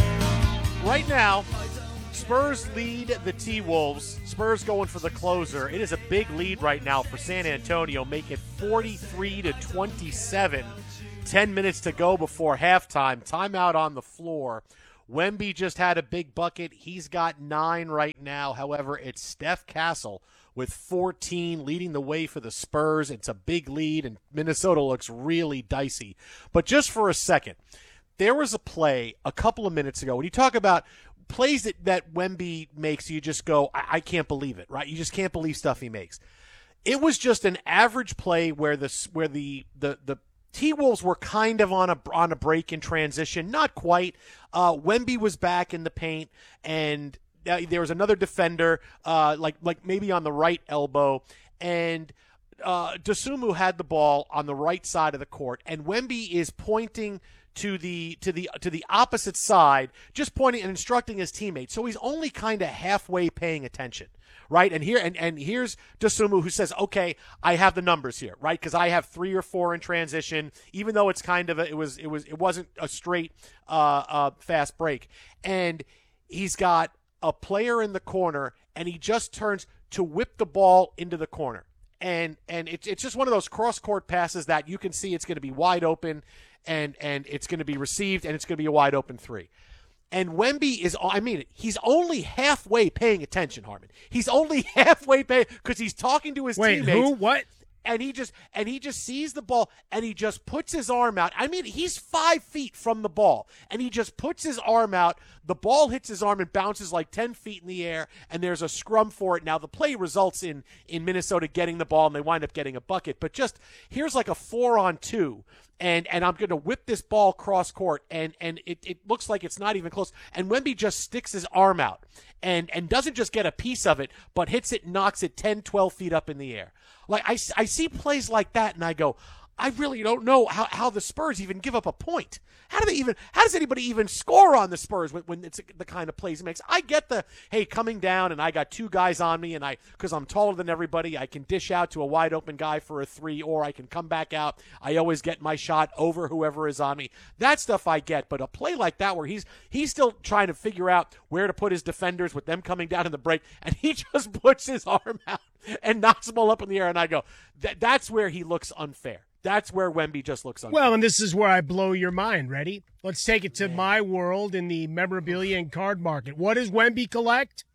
Right now, Spurs lead the T-Wolves. Spurs going for the closer. It is a big lead right now for San Antonio, make it forty-three to twenty-seven. Ten minutes to go before halftime. Timeout on the floor. Wemby just had a big bucket. He's got nine right now. However, it's Steph Castle with fourteen leading the way for the Spurs. It's a big lead, and Minnesota looks really dicey. But just for a second, there was a play a couple of minutes ago. When you talk about plays that, that Wemby makes, you just go, I, I can't believe it, right? You just can't believe stuff he makes. It was just an average play where the where the the, the T-Wolves were kind of on a on a break in transition, not quite. Uh, Wemby was back in the paint, and uh, there was another defender, uh, like like maybe on the right elbow, and uh, Dosunmu had the ball on the right side of the court, and Wemby is pointing to the to the to the opposite side, just pointing and instructing his teammates. So he's only kind of halfway paying attention, right? And here and, and here's Dosunmu, who says, "Okay, I have the numbers here, right? Because I have three or four in transition, even though it's kind of a, it was it was it wasn't a straight uh, uh, fast break." And he's got a player in the corner, and he just turns to whip the ball into the corner, and and it's it's just one of those cross court passes that you can see it's going to be wide open. And and it's going to be received, and it's going to be a wide open three. And Wemby is, I mean, he's only halfway paying attention, Harmon. He's only halfway paying because he's talking to his Wait, teammates. who? What? And he just and he just sees the ball, and he just puts his arm out. I mean, he's five feet from the ball, and he just puts his arm out. The ball hits his arm and bounces like ten feet in the air, and there's a scrum for it. Now, the play results in, in Minnesota getting the ball, and they wind up getting a bucket. But just here's like a four on two. And and I'm going to whip this ball cross court, and, and it, it looks like it's not even close. And Wemby just sticks his arm out and, and doesn't just get a piece of it, but hits it, knocks it ten, twelve feet up in the air. Like, I, I see plays like that, and I go, I really don't know how, how the Spurs even give up a point. How do they even? How does anybody even score on the Spurs when, when it's the kind of plays he makes? I get the, hey, coming down, and I got two guys on me, and I because I'm taller than everybody, I can dish out to a wide open guy for a three, or I can come back out. I always get my shot over whoever is on me. That stuff I get, but a play like that where he's he's still trying to figure out where to put his defenders with them coming down in the break, and he just puts his arm out and knocks them all up in the air, and I go, that that's where he looks unfair. That's where Wemby just looks unfair. Well, and this is where I blow your mind. Ready? Let's take it to yeah. my world in the memorabilia and card market. What does Wemby collect?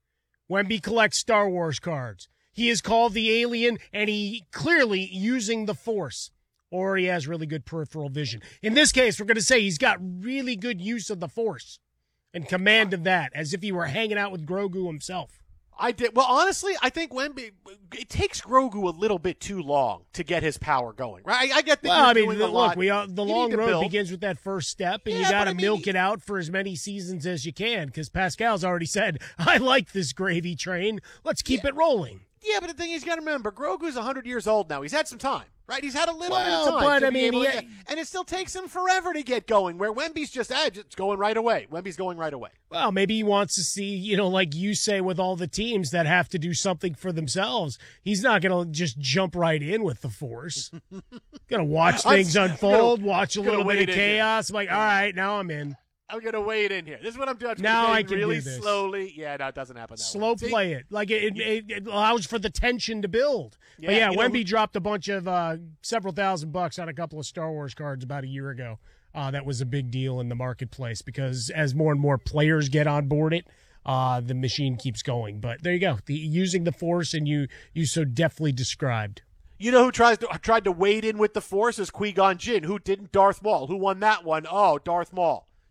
Wemby collects Star Wars cards. He is called the Alien, and he clearly using the Force, or he has really good peripheral vision. In this case, we're going to say he's got really good use of the Force and command of that, as if he were hanging out with Grogu himself. I did. Well, honestly, I think Wemby, it takes Grogu a little bit too long to get his power going, right? I, I get that. Well, you're I mean, doing look, a lot. we uh, the You long need to road build. begins with that first step, and Yeah, you got to but I mean, milk it out for as many seasons as you can, because Pascal's already said, I like this gravy train. Let's keep it rolling. Yeah, but the thing is, you got to remember, Grogu's one hundred years old now. He's had some time, right? He's had a little Well, bit of time. but, to I be mean, able to he- get- and it still takes him forever to get going, where Wemby's just, ah, it's going right away. Wemby's going right away. Well, maybe he wants to see, you know, like you say, with all the teams that have to do something for themselves. He's not going to just jump right in with the Force. Going to watch I'm things gonna- unfold, watch a gonna little bit wade of in here. chaos. I'm like, all right, now I'm in. I'm going to wade in here. This is what I'm doing. I'm Now taking I it can really do this. slowly. Yeah, no, it doesn't happen that Slow way. See? play it. Like it, it, it allows for the tension to build. Yeah, but yeah, you know Wemby who- dropped a bunch of uh, several thousand bucks on a couple of Star Wars cards about a year ago. Uh, that was a big deal in the marketplace because as more and more players get on board it, uh, the machine keeps going. But there you go. The, using the Force, and you you so deftly described. You know who tries to tried to wade in with the Force is Qui-Gon Jinn, who didn't Darth Maul. Who won that one? Oh, Darth Maul.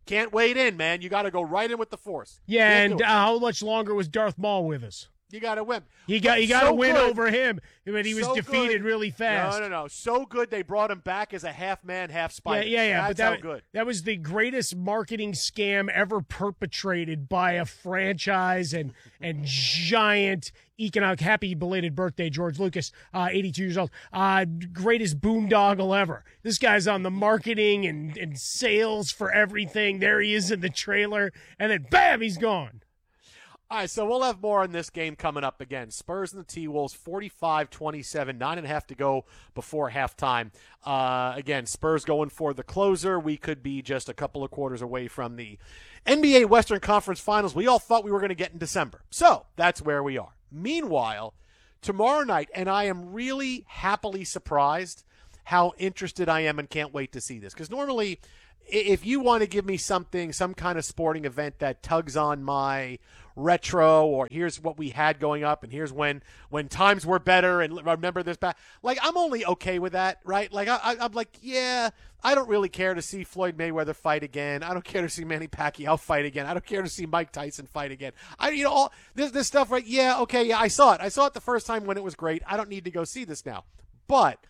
Can't wait in, man. You got to go right in with the force. Yeah, Can't and do uh, it. how much longer was Darth Maul with us? You got to win. He got he But got so a win good. over him, but he was So defeated good. really fast. No, no, no. So good they brought him back as a half man, half spider. Yeah, yeah, yeah. That's but that, how good. that was the greatest marketing scam ever perpetrated by a franchise and and giant economic. Happy belated birthday, George Lucas, uh, eighty-two years old. Uh, greatest boondoggle ever. This guy's on the marketing and, and sales for everything. There he is in the trailer, and then bam, he's gone. All right, so we'll have more on this game coming up again. Spurs and the T-Wolves, forty-five twenty-seven, nine and a half to go before halftime. Uh, again, Spurs going for the closer. We could be just a couple of quarters away from the N B A Western Conference Finals we all thought we were going to get in December. So that's where we are. Meanwhile, tomorrow night, and I am really happily surprised how interested I am and can't wait to see this. Because normally, if you want to give me something, some kind of sporting event that tugs on my retro, or here's what we had going up, and here's when when times were better, and remember this back, like, I'm only okay with that, right? Like, I, I'm like, yeah, I don't really care to see Floyd Mayweather fight again. I don't care to see Manny Pacquiao fight again. I don't care to see Mike Tyson fight again. I, you know, all this this stuff, right? Yeah, okay, yeah, I saw it. I saw it the first time when it was great. I don't need to go see this now, but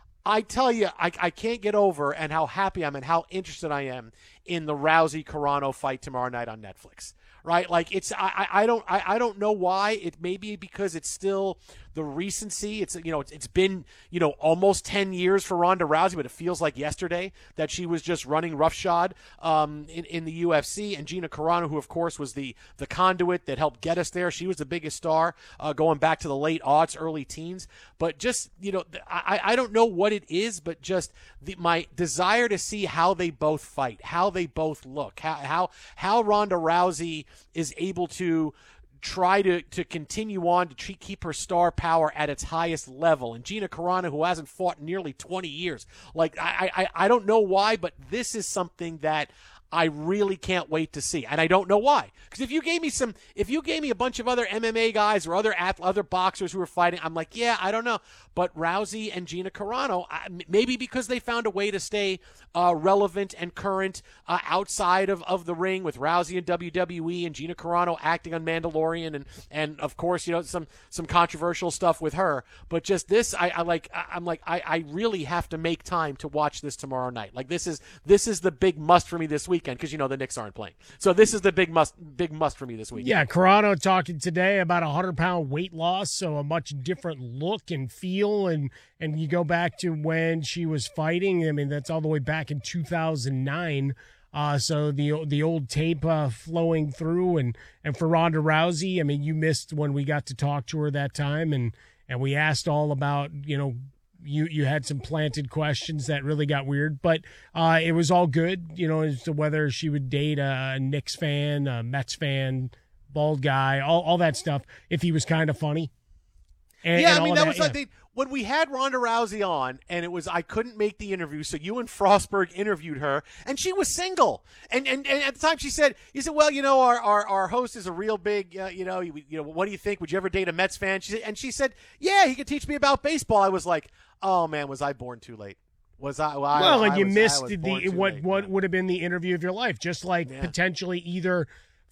I tell you, I, I can't get over and how happy I am and how interested I am in the Rousey-Carano fight tomorrow night on Netflix. Right, like it's I, I don't I, I don't know why. It may be because it's still the recency. It's you know it's, it's been you know almost ten years for Ronda Rousey, but it feels like yesterday that she was just running roughshod um, in in the U F C. And Gina Carano, who of course was the the conduit that helped get us there. She was the biggest star uh, going back to the late aughts, early teens. But just you know I I don't know what it is, but just the, my desire to see how they both fight, how they both look, how how how Ronda Rousey is able to try to, to continue on to treat, keep her star power at its highest level. And Gina Carano, who hasn't fought in nearly twenty years, like I, I, I don't know why, but this is something that I really can't wait to see, and I don't know why. Because if you gave me some, if you gave me a bunch of other M M A guys or other other boxers who were fighting, I'm like, yeah, I don't know. But Rousey and Gina Carano, maybe because they found a way to stay uh, relevant and current uh, outside of, of the ring, with Rousey and W W E and Gina Carano acting on Mandalorian, and and of course you know some some controversial stuff with her. But just this, I, I like, I'm like, I, I really have to make time to watch this tomorrow night. Like this is this is the big must for me this week. Because you know the Knicks aren't playing, so this is the big must, big must for me this week. Yeah, Carano talking today about a hundred pound weight loss, so a much different look and feel, and and you go back to when she was fighting. I mean, that's all the way back in two thousand nine. Uh, so the the old tape uh, flowing through, and and for Ronda Rousey, I mean, you missed when we got to talk to her that time, and and we asked all about you know. You you had some planted questions that really got weird, but uh, it was all good, you know, as to whether she would date a Knicks fan, a Mets fan, bald guy, all, all that stuff, if he was kind of funny. And, yeah, and I mean, all that, that was yeah. like they, when we had Ronda Rousey on, and it was I couldn't make the interview, so you and Frostberg interviewed her, and she was single. And and, and at the time she said, you said, well, you know, our our, our host is a real big, uh, you know, you, you know, what do you think? Would you ever date a Mets fan? She said, and she said, yeah, he could teach me about baseball. I was like, oh man, was I born too late? Was I? Well, well I, and I you was, missed I was the born too what late, what man. would have been the interview of your life, just like Yeah. potentially either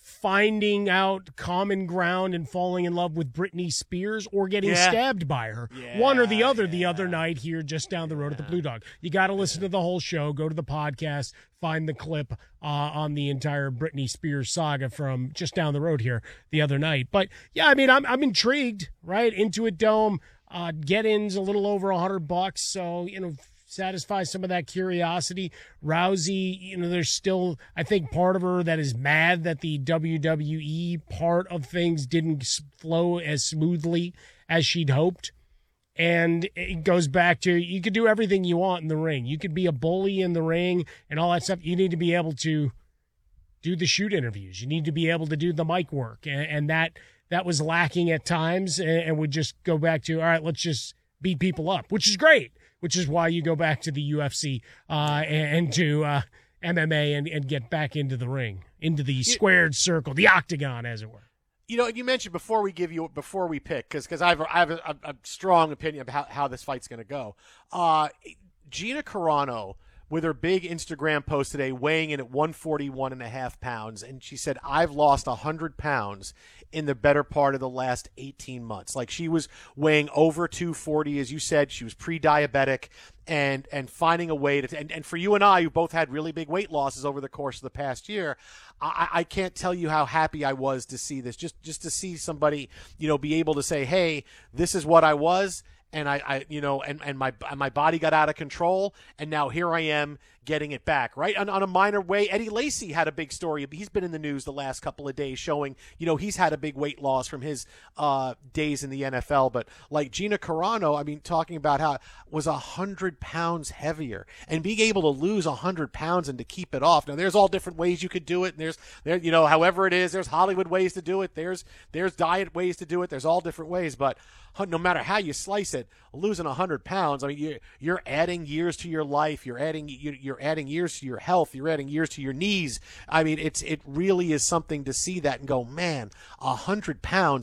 finding out common ground and falling in love with Britney Spears or getting Yeah. stabbed by her. Yeah, One or the other the other night here just down the road at the Blue Dog. You got to listen to the whole show, go to the podcast, find the clip uh, on the entire Britney Spears saga from just down the road here the other night. But yeah, I mean, I'm I'm intrigued, right? Intuit Dome, uh, get-ins a little over a hundred bucks. So, you know, satisfy some of that curiosity. Rousey, you know, there's still, I think, part of her that is mad that the W W E part of things didn't s- flow as smoothly as she'd hoped. And it goes back to, you could do everything you want in the ring. You could be a bully in the ring and all that stuff. You need to be able to do the shoot interviews. You need to be able to do the mic work. And, and that that was lacking at times, and, and would just go back to, all right, let's just beat people up, which is great. Which is why you go back to the U F C uh, and, and to uh, M M A and, and get back into the ring, into the squared circle, the octagon, as it were. You know, you mentioned before we give you before we pick, because because I have a, I have a, a strong opinion of how, how this fight's going to go. Uh, Gina Carano with her big Instagram post today, weighing in at one forty-one and a half pounds. And she said, I've lost one hundred pounds in the better part of the last eighteen months. Like, she was weighing over two forty, as you said. She was pre-diabetic, and and finding a way to, and, and for you and I, who both had really big weight losses over the course of the past year, I, I can't tell you how happy I was to see this, just, just to see somebody, you know, be able to say, hey, this is what I was. And I, I, you know, and, and my my body got out of control, and now here I am getting it back, right? On, on a minor way, Eddie Lacy had a big story. He's been in the news the last couple of days showing, you know, he's had a big weight loss from his uh, days in the N F L. But like Gina Carano, I mean, talking about how it was one hundred pounds heavier, and being able to lose one hundred pounds and to keep it off. Now, there's all different ways you could do it. And there's, there, you know, however it is, there's Hollywood ways to do it. There's, there's diet ways to do it. There's all different ways. But no matter how you slice it, losing one hundred pounds, I mean, you're, you're adding years to your life. You're adding you're adding years to your health. You're adding years to your knees. I mean, it's it really is something to see that and go, man, one hundred pounds.